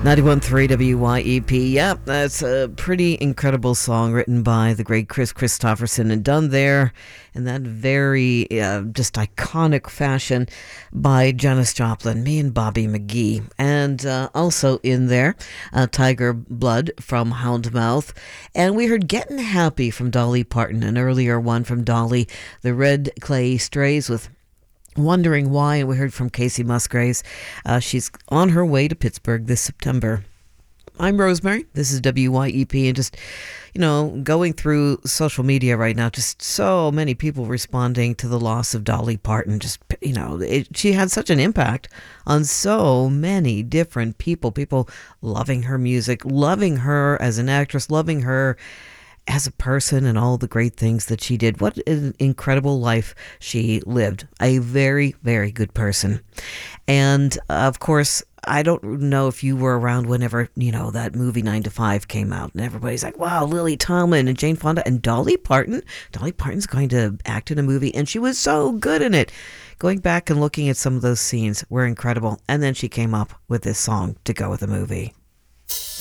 91.3 WYEP. Yep, that's a pretty incredible song written by the great Chris Christopherson and done there in that very just iconic fashion by Janis Joplin, me and Bobby McGee. And also in there, Tiger Blood from Houndmouth. And we heard Getting Happy from Dolly Parton, an earlier one from Dolly, the Red Clay Strays with Wondering Why, and we heard from Casey Musgraves. She's on her way to Pittsburgh this September. I'm Rosemary. This is WYEP, and just, going through social media right now, just so many people responding to the loss of Dolly Parton. Just, she had such an impact on so many different people loving her music, loving her as an actress, loving her as a person and all the great things that she did. What an incredible life she lived. A very, very good person. And of course, I don't know if you were around whenever, that movie 9 to 5 came out and everybody's like, wow, Lily Tomlin and Jane Fonda and Dolly Parton. Dolly Parton's going to act in a movie and she was so good in it. Going back and looking at some of those scenes were incredible. And then she came up with this song to go with the movie.